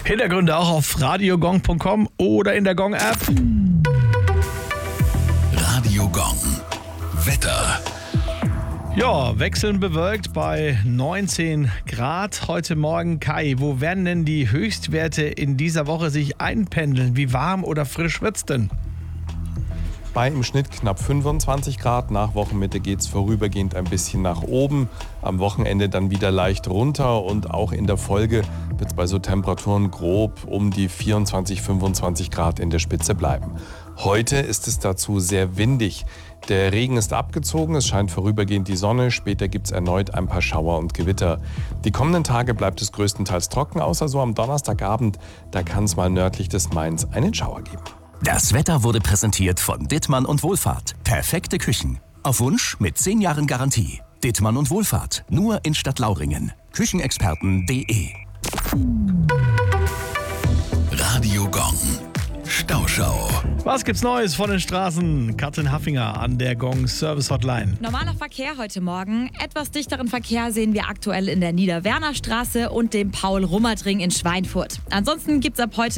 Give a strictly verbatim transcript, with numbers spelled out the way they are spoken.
Hintergründe auch auf radiogong punkt com oder in der Gong-App. Radio Gong. Wetter. Ja, wechselnd bewölkt bei neunzehn Grad heute Morgen. Kai, wo werden denn die Höchstwerte in dieser Woche sich einpendeln? Wie warm oder frisch wird's denn? Bei im Schnitt knapp fünfundzwanzig Grad. Nach Wochenmitte geht es vorübergehend ein bisschen nach oben. Am Wochenende dann wieder leicht runter und auch in der Folge wird es bei so Temperaturen grob um die vierundzwanzig, fünfundzwanzig Grad in der Spitze bleiben. Heute ist es dazu sehr windig. Der Regen ist abgezogen, es scheint vorübergehend die Sonne, später gibt es erneut ein paar Schauer und Gewitter. Die kommenden Tage bleibt es größtenteils trocken, außer so am Donnerstagabend, da kann es mal nördlich des Mains einen Schauer geben. Das Wetter wurde präsentiert von Dittmann und Wohlfahrt. Perfekte Küchen. Auf Wunsch mit zehn Jahren Garantie. Dittmann und Wohlfahrt. Nur in Stadtlauringen. Küchenexperten punkt de. Radio Gong. Stauschau. Was gibt's Neues von den Straßen? Katrin Haffinger an der Gong Service Hotline. Normaler Verkehr heute Morgen. Etwas dichteren Verkehr sehen wir aktuell in der Niederwerner Straße und dem Paul-Rummert-Ring in Schweinfurt. Ansonsten gibt's ab heute